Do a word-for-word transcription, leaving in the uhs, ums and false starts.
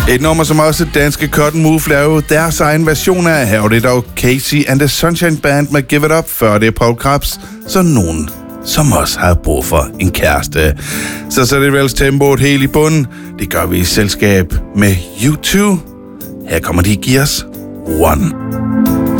Et nummer, som også danske Cotton Move lavede deres egen version af. Her var det dog Casey and the Sunshine Band med Give It Up, før det er Paul Krabs, så nogen som også har brug for en kæreste. Så så det vel tempoet helt i bunden. Det gør vi i selskab med U to. Her kommer de Gears One.